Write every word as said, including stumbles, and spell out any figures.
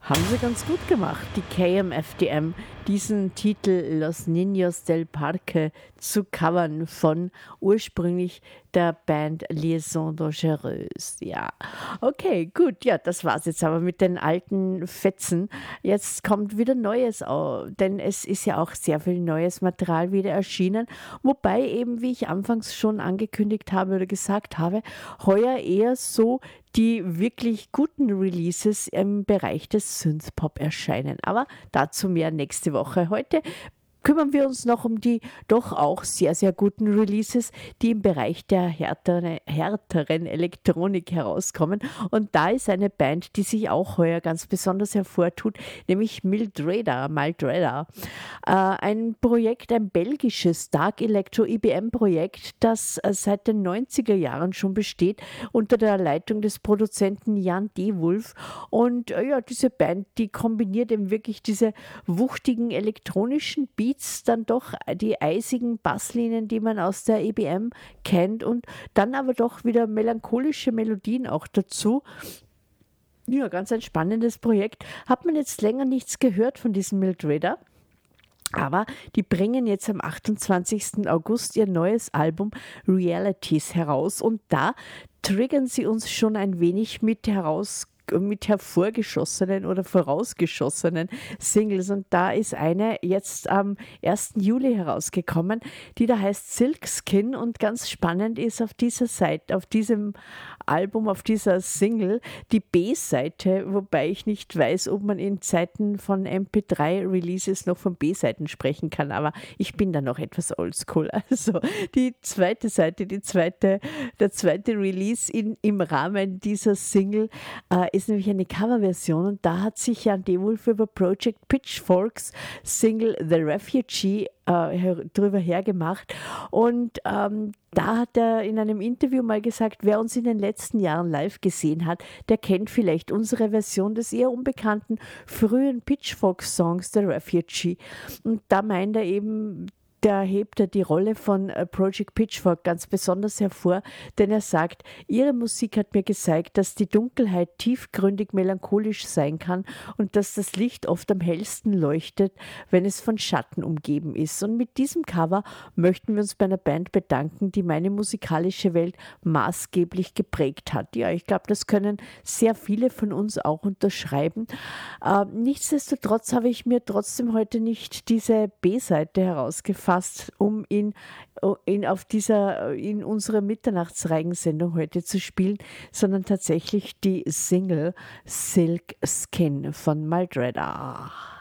Haben sie ganz gut gemacht, die K M F D M, diesen Titel Los Niños del Parque zu covern von ursprünglich der Band Liaison Dangereuse. Ja, okay, gut, ja, das war's jetzt aber mit den alten Fetzen. Jetzt kommt wieder Neues, au- denn es ist ja auch sehr viel neues Material wieder erschienen, wobei eben, wie ich anfangs schon angekündigt habe oder gesagt habe, heuer eher so die wirklich guten Releases im Bereich des Synthpop erscheinen. Aber dazu mehr nächste Woche. Heute kümmern wir uns noch um die doch auch sehr, sehr guten Releases, die im Bereich der härtere, härteren Elektronik herauskommen. Und da ist eine Band, die sich auch heuer ganz besonders hervortut, nämlich Mildreda, Mildreda. Äh, ein Projekt, ein belgisches Dark Electro I B M-Projekt, das äh, seit den neunziger Jahren schon besteht, unter der Leitung des Produzenten Jan Dewulf. Und äh, ja, diese Band, die kombiniert eben wirklich diese wuchtigen elektronischen Beats, dann doch die eisigen Basslinien, die man aus der E B M kennt, und dann aber doch wieder melancholische Melodien auch dazu. Ja, ganz ein spannendes Projekt. Hat man jetzt länger nichts gehört von diesem Mildreda? Aber die bringen jetzt am achtundzwanzigsten August ihr neues Album Realities heraus, und da triggern sie uns schon ein wenig mit heraus mit hervorgeschossenen oder vorausgeschossenen Singles, und da ist eine jetzt am ersten Juli herausgekommen, die da heißt Silk Skin, und ganz spannend ist auf dieser Seite, auf diesem Album, auf dieser Single, die B-Seite, wobei ich nicht weiß, ob man in Zeiten von M P drei Releases noch von B-Seiten sprechen kann, aber ich bin da noch etwas oldschool. Also die zweite Seite, die zweite, der zweite Release in, im Rahmen dieser Single äh, ist nämlich eine Coverversion, und da hat sich Jan Dewulf über Project Pitchforks Single The Refugee äh, her, drüber hergemacht, und ähm, da hat er in einem Interview mal gesagt, wer uns in den letzten Jahren live gesehen hat, der kennt vielleicht unsere Version des eher unbekannten frühen Pitchfork-Songs The Refugee. Und da meint er eben, da hebt er die Rolle von äh, Project Pitchfork ganz besonders hervor, denn er sagt, ihre Musik hat mir gezeigt, dass die Dunkelheit tiefgründig melancholisch sein kann und dass das Licht oft am hellsten leuchtet, wenn es von Schatten umgeben ist. Und mit diesem Cover möchten wir uns bei einer Band bedanken, die meine musikalische Welt maßgeblich geprägt hat. Ja, ich glaube, das können sehr viele von uns auch unterschreiben. Äh, nichtsdestotrotz habe ich mir trotzdem heute nicht diese B-Seite herausgefasst, um ihn, ihn auf dieser, in unserer Mitternachtsreigensendung heute zu spielen, sondern tatsächlich die Single Silk Skin von Mildreda.